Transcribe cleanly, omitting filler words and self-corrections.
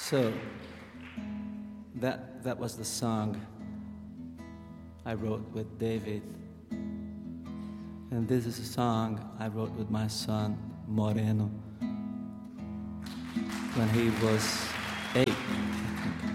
So that was the song I wrote with David. And this is a song I wrote with my son Moreno when he was 8.